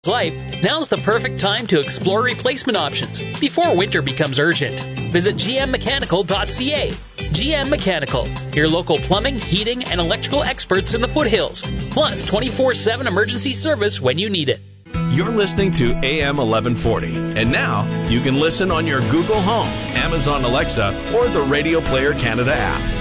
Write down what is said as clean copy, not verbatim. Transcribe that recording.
life, now's the perfect time to explore replacement options before winter becomes urgent. Visit gmmechanical.ca. GM Mechanical, your local plumbing, heating, and electrical experts in the foothills. Plus 24/7 emergency service when you need it. You're listening to AM 1140. And now you can listen on your Google Home, Amazon Alexa, or the Radio Player Canada app.